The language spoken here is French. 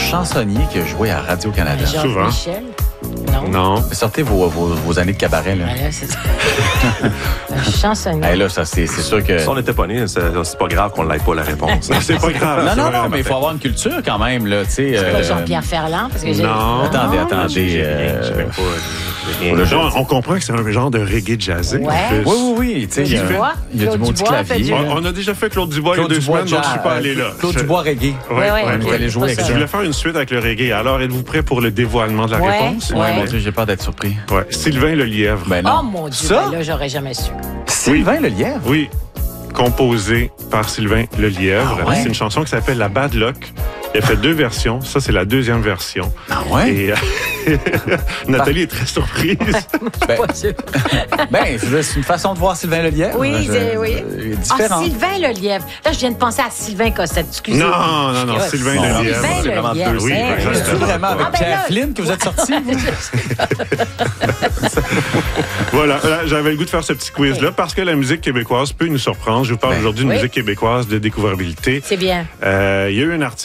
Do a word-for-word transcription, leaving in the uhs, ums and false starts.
chansonnier qui a joué à Radio-Canada. Georges Souvent. Michel? Non. Non. Sortez vos, vos, vos années de cabaret, là. Ah, là, c'est ça. Un chansonnier. Hey, là, ça, c'est, c'est sûr que... Si on n'était pas nés, c'est, c'est pas grave qu'on n'aille pas la réponse. C'est pas grave. Non, c'est non, non, vraiment mais il faut parfait. avoir une culture quand même, là, tu sais. C'est pas euh, Jean-Pierre Ferland? Parce que j'ai... Non. Attendez, Non. attendez. J'ai rien, euh, j'ai même pas- j'ai rien. le Genre, on comprend que c'est un genre de reggae jazzé. Ouais. en plus. Oui, oui, oui. Tu sais, il y a, Claude Dubois. il y a du Claude maudit Dubois fait clavier. du- On, on a déjà fait Claude Dubois il y a deux Dubois, semaines, donc je suis pas jazz, allé là. Claude Je- Dubois reggae. Ouais, Ouais, ouais, ouais, ok. Vous allez jouer avec Pas Je ça. voulais faire une suite avec le reggae. Alors, êtes-vous prêts pour le dévoilement de la Ouais. réponse? Ouais, Ouais. mon Dieu, j'ai peur d'être surpris. Ouais. Sylvain Lelièvre. Ben Oh non. mon Dieu, Ça? ben là, j'aurais jamais su. Sylvain Lelièvre? Oui, composé par Sylvain Lelièvre. Ah ouais? C'est une chanson qui s'appelle La Bad Luck. Il a fait deux versions. Ça, c'est la deuxième version. Ah ouais? Et euh, Nathalie est très surprise. Ben, Pas sûr. ben, c'est une façon de voir Sylvain Lelièvre. Oui, Je- c'est... Oui. euh, Ah, différent. Sylvain Lelièvre. Là, je viens de penser à Sylvain Cossette. Excusez. Non, non, non, Ouais. Sylvain Bon, Lelièvre. Sylvain c'est vraiment Lelièvre. deux. Oui, Hey, exactement. C'est vraiment avec Ah, ben Pierre là- Flynn que vous êtes sortis, vous? Voilà, là, j'avais le goût de faire ce petit quiz-là parce que la musique québécoise peut nous surprendre. Je vous parle Ben, aujourd'hui de oui. musique québécoise de découvrabilité. C'est bien. Euh, il y a eu un article